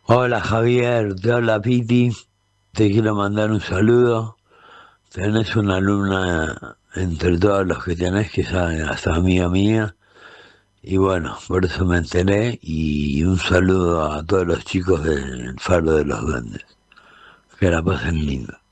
Hola Javier, te habla Piti, te quiero mandar un saludo. Tenés una alumna entre todos los que tenés que es hasta amiga mía. Y bueno, por eso me enteré y un saludo a todos los chicos del Faro de los Duendes. Que la pasen lindo.